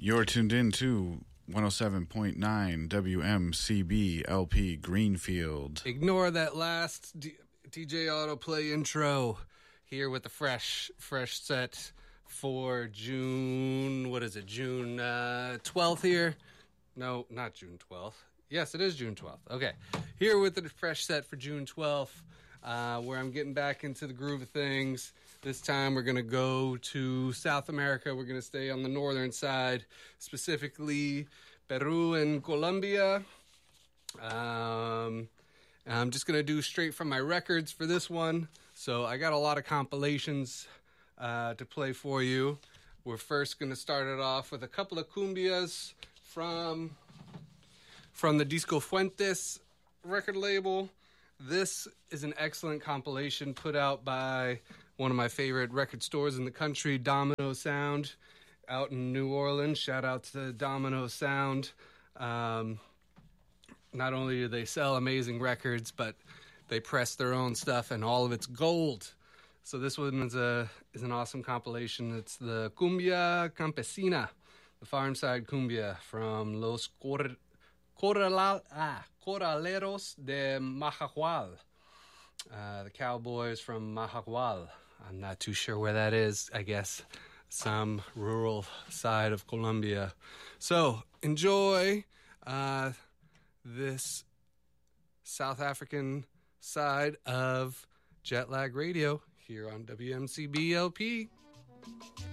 You're tuned in to 107.9 WMCB LP Greenfield. Ignore that last DJ Autoplay intro here with the fresh set for June, June 12th here? No, not June 12th. Yes, it is June 12th. Okay. Here with the fresh set for June 12th, where I'm getting back into the groove of things. This time we're going to go to South America. We're going to stay on the northern side, specifically Peru and Colombia. I'm just going to do straight from my records for this one. So I got a lot of compilations to play for you. We're first going to start it off with a couple of cumbias from the Disco Fuentes record label. This is an excellent compilation put out by one of my favorite record stores in the country, Domino Sound, out in New Orleans. Shout out to Domino Sound. Not only do they sell amazing records, but they press their own stuff, and all of it's gold. So this one is an awesome compilation. It's the Cumbia Campesina, the Farm Side Cumbia from Los Corraleros de Majagual. The Cowboys from Majagual. I'm not too sure where that is. I guess some rural side of Colombia. So enjoy this South African side of Jetlag Radio here on WMCB LP.